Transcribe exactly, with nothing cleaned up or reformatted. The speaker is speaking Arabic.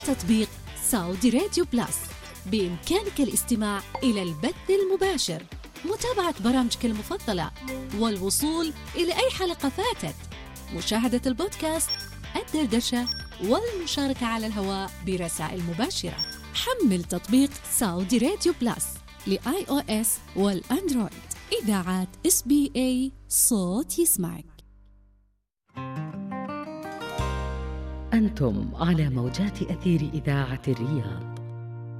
تطبيق سعودي راديو بلس بإمكانك الاستماع إلى البث المباشر، متابعة برامجك المفضلة، والوصول إلى أي حلقة فاتت، مشاهدة البودكاست، الدردشة، والمشاركة على الهواء برسائل مباشرة. حمل تطبيق سعودي راديو بلس لآي أو إس والأندرويد. إذاعات إس بي إيه، صوت يسمعك. أنتم على موجات أثير إذاعة الرياض.